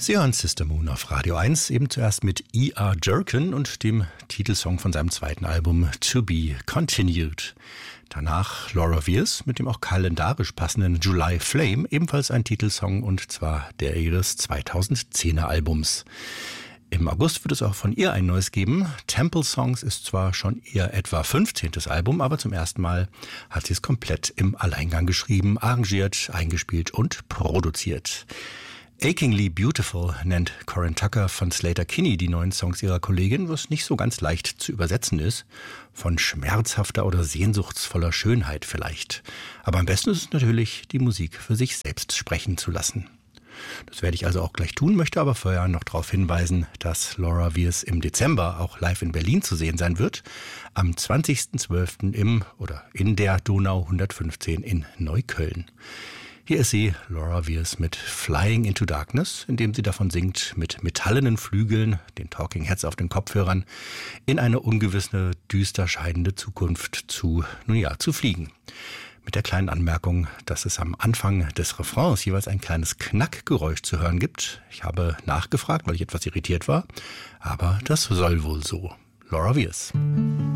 Sie hören Sister Moon auf Radio 1, eben zuerst mit E.R. Jerkin und dem Titelsong von seinem zweiten Album To Be Continued. Danach Laura Weirs mit dem auch kalendarisch passenden July Flame, ebenfalls ein Titelsong und zwar der ihres 2010er Albums. Im August wird es auch von ihr ein neues geben. Temple Songs ist zwar schon ihr etwa 15. Album, aber zum ersten Mal hat sie es komplett im Alleingang geschrieben, arrangiert, eingespielt und produziert. Achingly Beautiful nennt Corin Tucker von Sleater-Kinney die neuen Songs ihrer Kollegin, was nicht so ganz leicht zu übersetzen ist. Von schmerzhafter oder sehnsuchtsvoller Schönheit vielleicht. Aber am besten ist es natürlich, die Musik für sich selbst sprechen zu lassen. Das werde ich also auch gleich tun, möchte aber vorher noch darauf hinweisen, dass Laura Weirs im Dezember auch live in Berlin zu sehen sein wird. Am 20.12. in der Donau 115 in Neukölln. Hier ist sie, Laura Weirs, mit Flying into Darkness, indem sie davon singt, mit metallenen Flügeln, den Talking Heads auf den Kopfhörern, in eine ungewisse, düster scheinende Zukunft zu fliegen. Mit der kleinen Anmerkung, dass es am Anfang des Refrains jeweils ein kleines Knackgeräusch zu hören gibt. Ich habe nachgefragt, weil ich etwas irritiert war, aber das soll wohl so. Laura Weirs.